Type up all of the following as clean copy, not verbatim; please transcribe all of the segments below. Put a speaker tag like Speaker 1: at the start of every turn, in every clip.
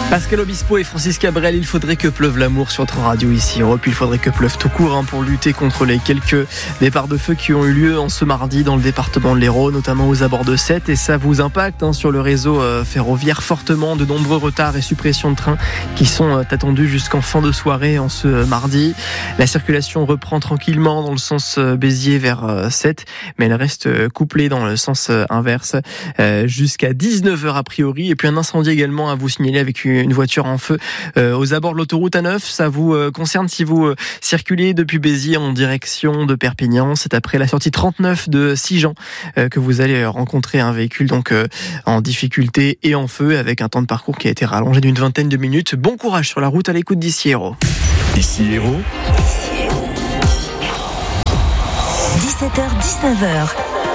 Speaker 1: Pascal Obispo et Francis Cabrel, il faudrait que pleuve l'amour sur notre radio ici. Puis il faudrait que pleuve tout court pour lutter contre les quelques départs de feu qui ont eu lieu en ce mardi dans le département de l'Hérault, notamment aux abords de Sète. Et ça vous impacte sur le réseau ferroviaire fortement. De nombreux retards et suppressions de trains qui sont attendus jusqu'en fin de soirée en ce mardi. La circulation reprend tranquillement dans le sens Béziers vers Sète, mais elle reste couplée dans le sens inverse jusqu'à 19h a priori. Et puis un incendie également à vous signaler avec une voiture en feu aux abords de l'autoroute A9. Ça vous concerne si vous circulez depuis Béziers en direction de Perpignan. C'est après la sortie 39 de Sigean que vous allez rencontrer un véhicule donc en difficulté et en feu, avec un temps de parcours qui a été rallongé d'une vingtaine de minutes. Bon courage sur la route, à l'écoute d'ici Hérault.
Speaker 2: Ici Hérault.
Speaker 3: 17h-19h.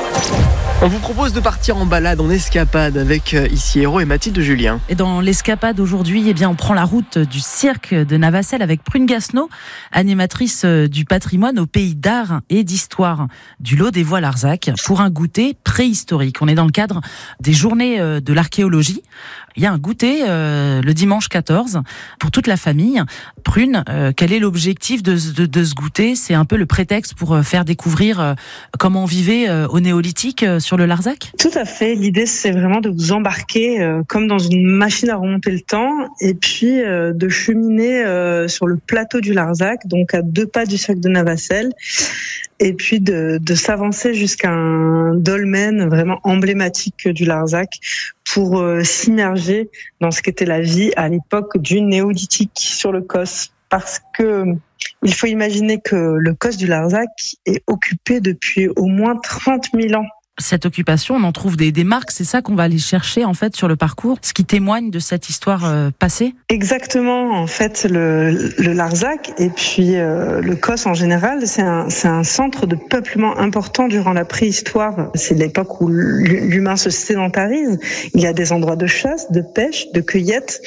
Speaker 1: On vous propose de partir en balade, en escapade avec ici Hérault et Mathilde Julien.
Speaker 4: Et dans l'escapade aujourd'hui, on prend la route du cirque de Navacelles avec Prune Gasneau, animatrice du patrimoine au pays d'art et d'histoire du Lot des Voies Larzac, pour un goûter préhistorique. On est dans le cadre des journées de l'archéologie. Il y a un goûter le dimanche 14 pour toute la famille. Prune, quel est l'objectif de ce goûter ? C'est un peu le prétexte pour faire découvrir comment on vivait au néolithique sur le Larzac ?
Speaker 5: Tout à fait. L'idée, c'est vraiment de vous embarquer comme dans une machine à remonter le temps et puis de cheminer sur le plateau du Larzac, donc à 2 pas du cirque de Navacelles, et puis de s'avancer jusqu'à un dolmen vraiment emblématique du Larzac pour s'immerger dans ce qu'était la vie à l'époque du néolithique sur le Causse. Parce que il faut imaginer que le Causse du Larzac est occupé depuis au moins 30 000 ans.
Speaker 4: Cette occupation, on en trouve des marques, c'est ça qu'on va aller chercher en fait sur le parcours, ce qui témoigne de cette histoire passée ?
Speaker 5: Exactement, en fait le Larzac et puis le Causse en général, c'est un centre de peuplement important durant la préhistoire. C'est l'époque où l'humain se sédentarise. Il y a des endroits de chasse, de pêche, de cueillette,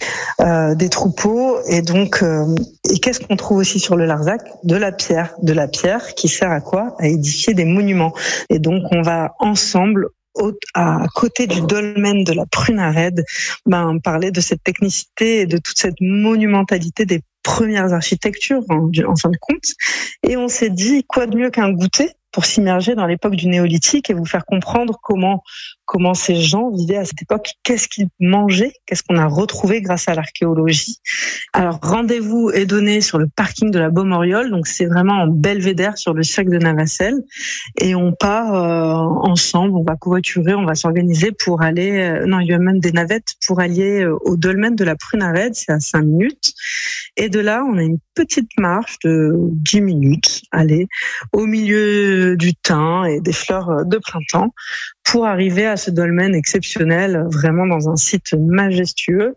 Speaker 5: des troupeaux, et donc et qu'est-ce qu'on trouve aussi sur le Larzac ? De la pierre qui sert à quoi ? À édifier des monuments. Et donc on va ensemble, à côté du dolmen de la Prunarède, parler de cette technicité et de toute cette monumentalité des premières architectures en fin de compte. Et on s'est dit, quoi de mieux qu'un goûter pour s'immerger dans l'époque du néolithique et vous faire comprendre comment ces gens vivaient à cette époque, qu'est-ce qu'ils mangeaient, qu'est-ce qu'on a retrouvé grâce à l'archéologie. Alors, rendez-vous est donné sur le parking de la Baume-Oriole, donc c'est vraiment en belvédère sur le cirque de Navacelles, et on part ensemble, on va covoiturer, on va s'organiser pour aller, il y a même des navettes pour aller au dolmen de la Prunarède, c'est à 5 minutes, et de là, on a une petite marche de 10 minutes, au milieu du thym et des fleurs de printemps, pour arriver à ce dolmen exceptionnel, vraiment dans un site majestueux.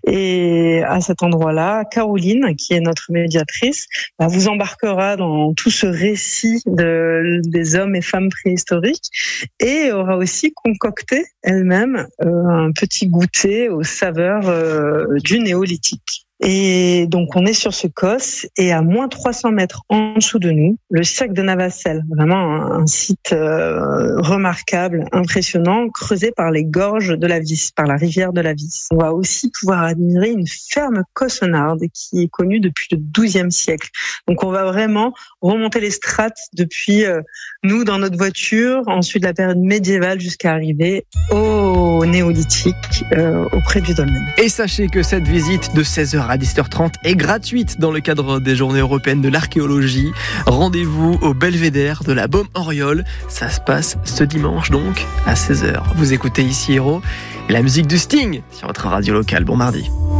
Speaker 5: Et à cet endroit-là, Caroline, qui est notre médiatrice, vous embarquera dans tout ce récit des hommes et femmes préhistoriques et aura aussi concocté elle-même un petit goûter aux saveurs du néolithique. Et donc, on est sur ce Causse et à moins 300 mètres en dessous de nous, le cirque de Navacelles. Vraiment un site remarquable, impressionnant, creusé par les gorges de la Vis, par la rivière de la Vis. On va aussi pouvoir admirer une ferme cossonarde qui est connue depuis le XIIe siècle. Donc, on va vraiment remonter les strates depuis nous dans notre voiture, ensuite la période médiévale jusqu'à arriver au néolithique auprès du dolmen.
Speaker 1: Et sachez que cette visite de 16h à 17h30 est gratuite dans le cadre des Journées européennes de l'archéologie. Rendez-vous au belvédère de la Baume-Oriole. Ça se passe ce dimanche donc à 16h. Vous écoutez ici Hérault et la musique du Sting sur votre radio locale. Bon mardi.